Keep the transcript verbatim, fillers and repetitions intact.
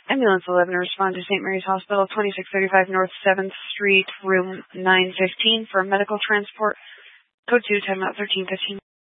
Ambulance eleven, respond to Saint Mary's Hospital, twenty-six thirty-five North seventh Street, room nine fifteen for medical transport. Code two, timeout thirteen fifteen.